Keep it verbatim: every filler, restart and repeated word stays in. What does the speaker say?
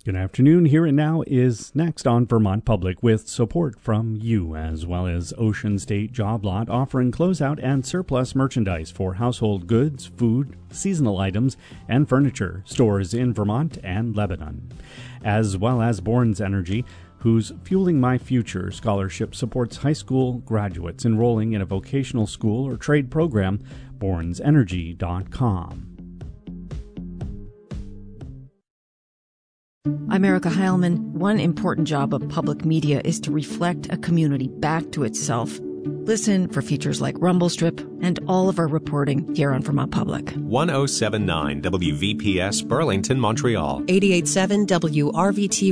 Good afternoon. Here and Now is next on Vermont Public with support from you, as well as Ocean State Job Lot, offering closeout and surplus merchandise for household goods, food, seasonal items, and furniture, stores in Vermont and Lebanon. As well as Borns Energy, whose Fueling My Future scholarship supports high school graduates enrolling in a vocational school or trade program, borns energy dot com. I'm Erica Heilman. One important job of public media is to reflect a community back to itself. Listen for features like Rumble Strip and all of our reporting here on Vermont Public. one oh seven point nine W V P S Burlington, Montreal. eighty-eight point seven W R V T